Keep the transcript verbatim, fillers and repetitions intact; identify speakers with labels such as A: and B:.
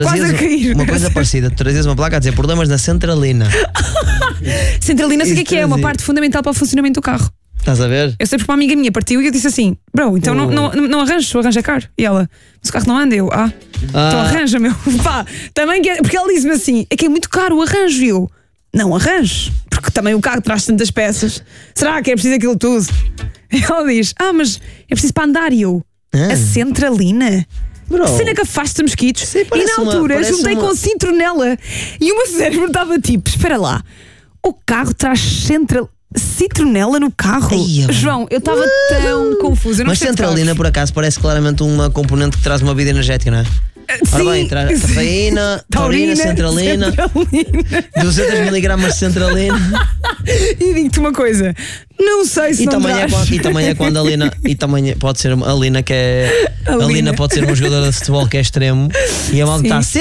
A: Quase a cair.
B: Uma coisa parecida, tu trazias uma placa a dizer problemas na centralina.
A: Centralina, sei o que é que é, uma
B: trazia.
A: parte fundamental para o funcionamento do carro.
B: Estás a ver?
A: Eu sei porque uma amiga minha partiu e eu disse assim: bro, então não, não, não arranjo, arranja caro. E ela, mas o carro não anda. Eu, ah,
B: Ah.
A: então arranja, meu. Pá, também quer, porque ela disse-me assim: é que é muito caro o arranjo. E eu, não arranjo, porque também o carro traz tantas peças. Será que é preciso aquilo tudo? E ela diz: ah, mas é preciso para andar. E eu,
B: Ah.
A: a centralina?
B: Bro.
A: Cena que afasta mosquitos.
B: Sim,
A: E
B: parece
A: na
B: uma-
A: altura
B: parece
A: juntei
B: uma-
A: com citronela. E o meu cérebro estava tipo: espera lá, o carro traz central... citronela no carro?
B: Ai, eu-
A: João, eu estava tão confusa. Eu não
B: Mas
A: sei de
B: centralina,
A: carros.
B: por acaso, parece claramente uma componente que traz uma vida energética, não é? Ora
A: Sim,
B: bem, traz
A: sim.
B: cafeína, taurina, centralina,
A: centralina.
B: duzentos miligramas de centralina.
A: E digo-te uma coisa: não sei se
B: E
A: não
B: também, é
A: traz.
B: quando, e também é quando a Lina, e também é- pode ser a Lina que é.
A: A
B: A Lina
A: Lina.
B: pode ser um jogador de futebol que é extremo e a malta
A: Sim.
B: está